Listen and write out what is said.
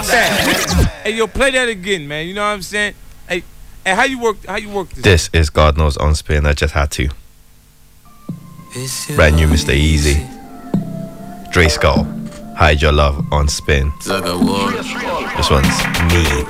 that. Hey, yo, play that again, man. You know what I'm saying? Hey, how you work this? This is God Knows on Spin. I just had to. Brand new Mr. Easy. Dre Skull. Hide Your Love on Spin. This one's Me.